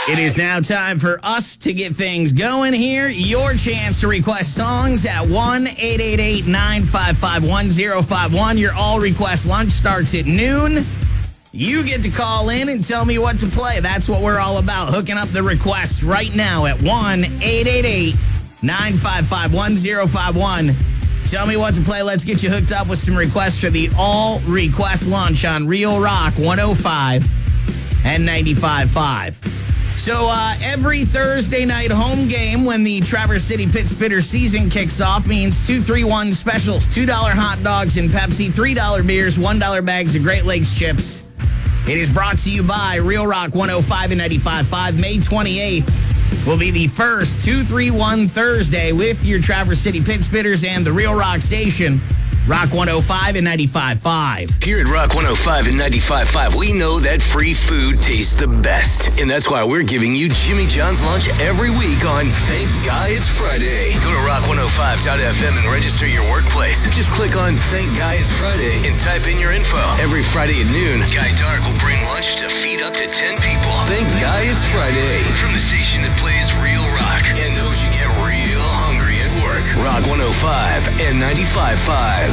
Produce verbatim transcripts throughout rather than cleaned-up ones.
It is now time for us to get things going here. Your chance to request songs at one eight eight eight, nine five five, one zero five one. Your all-request lunch starts at noon. You get to call in and tell me what to play. That's what we're all about, hooking up the request right now at one eight eight eight, nine five five, one zero five one. Tell me what to play. Let's get you hooked up with some requests for the all-request lunch on Real Rock one oh five and ninety-five point five. So uh, every Thursday night home game when the Traverse City Pit Spitter season kicks off means two three one specials, two dollar hot dogs and Pepsi, three dollar beers, one dollar bags of Great Lakes chips. It is brought to you by Real Rock one oh five and ninety-five point five. May twenty-eighth will be the first two three one Thursday with your Traverse City Pit Spitters and the Real Rock station. Rock one oh five and ninety-five point five. Here at Rock one oh five and ninety-five point five, we know that free food tastes the best. And that's why we're giving you Jimmy John's lunch every week on Thank Guy It's Friday. Go to rock one oh five dot f m and register your workplace. Just click on Thank Guy It's Friday and type in your info. Every Friday at noon, Guy Dark will bring lunch to feed up to ten people. Thank Guy It's Friday. From the station that plays real rock and knows you get real hungry at work. Rock one oh five and ninety-five point five.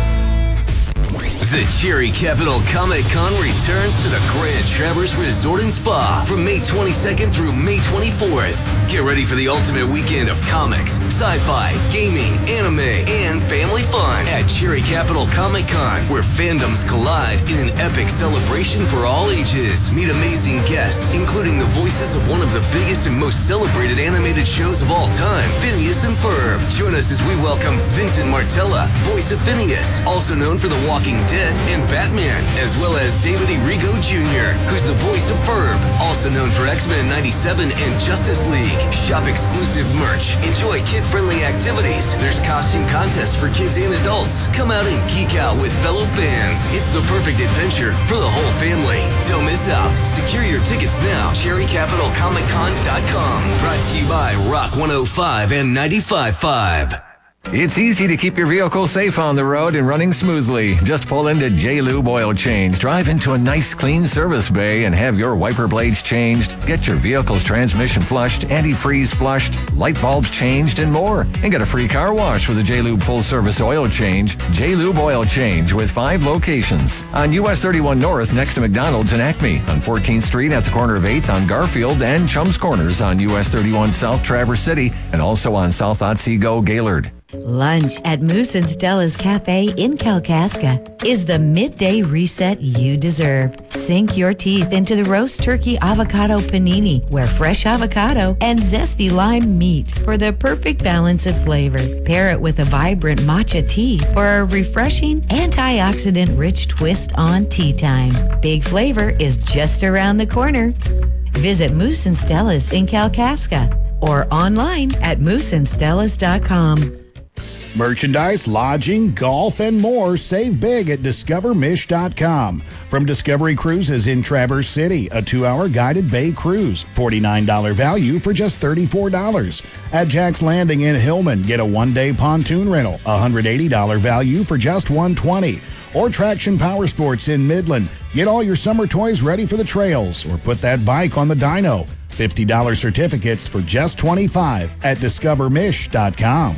The Cherry Capital Comic Con returns to the Grand Traverse Resort and Spa from May twenty-second through May twenty-fourth. Get ready for the ultimate weekend of comics, sci-fi, gaming, anime, and family fun at Cherry Capital Comic Con, where fandoms collide in an epic celebration for all ages. Meet amazing guests, including the voices of one of the biggest and most celebrated animated shows of all time, Phineas and Ferb. Join us as we welcome Vincent Martella, voice of Phineas, also known for The Walking Dead and Batman, as well as David E. Rigo Junior, who's the voice of Ferb, also known for X-Men ninety-seven and Justice League. Shop exclusive merch. Enjoy kid-friendly activities. There's costume contests for kids and adults. Come out and geek out with fellow fans. It's the perfect adventure for the whole family. Don't miss out. Secure your tickets now. cherry capital comic con dot com. Brought to you by Rock one oh five and ninety-five point five. It's easy to keep your vehicle safe on the road and running smoothly. Just pull into J-Lube Oil Change. Drive into a nice, clean service bay and have your wiper blades changed. Get your vehicle's transmission flushed, antifreeze flushed, light bulbs changed, and more. And get a free car wash with a J-Lube full-service oil change. J-Lube Oil Change with five locations. On U S thirty-one North next to McDonald's and Acme. On fourteenth Street at the corner of eighth on Garfield and Chums Corners on U S thirty-one South Traverse City. And also on South Otsego Gaylord. Lunch at Moose and Stella's Cafe in Kalkaska is the midday reset you deserve. Sink your teeth into the roast turkey avocado panini, where fresh avocado and zesty lime meet for the perfect balance of flavor. Pair it with a vibrant matcha tea for a refreshing, antioxidant-rich twist on tea time. Big flavor is just around the corner. Visit Moose and Stella's in Kalkaska or online at moose and stellas dot com. Merchandise, lodging, golf, and more. Save big at discover mish dot com. From Discovery Cruises in Traverse City, a two-hour guided bay cruise. forty-nine dollars value for just thirty-four dollars. At Jack's Landing in Hillman, get a one-day pontoon rental. one hundred eighty dollars value for just one hundred twenty dollars. Or Traction Power Sports in Midland. Get all your summer toys ready for the trails. Or put that bike on the dyno. fifty dollars certificates for just twenty-five dollars at discover mish dot com.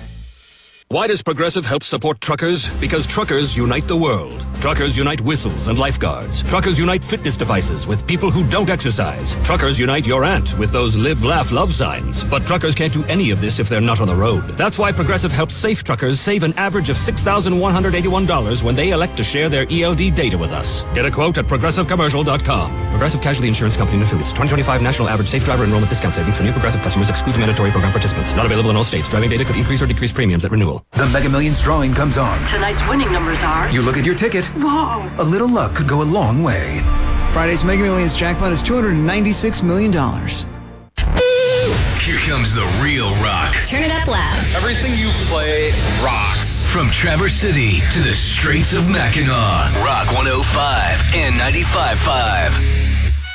Why does Progressive help support truckers? Because truckers unite the world. Truckers unite whistles and lifeguards. Truckers unite fitness devices with people who don't exercise. Truckers unite your aunt with those live, laugh, love signs. But truckers can't do any of this if they're not on the road. That's why Progressive helps safe truckers save an average of six thousand one hundred eighty-one dollars when they elect to share their E L D data with us. Get a quote at progressive commercial dot com. Progressive Casualty Insurance Company and Affiliates. twenty twenty-five National Average Safe Driver Enrollment Discount Savings for new Progressive customers excludes mandatory program participants. Not available in all states. Driving data could increase or decrease premiums at renewal. The Mega Millions drawing comes on. Tonight's winning numbers are... You look at your ticket. Whoa! A little luck could go a long way. Friday's Mega Millions jackpot is two hundred ninety-six million dollars. Here comes the real rock. Turn it up loud. Everything you play rocks. From Traverse City to the Straits of Mackinac. Rock one oh five and ninety-five point five.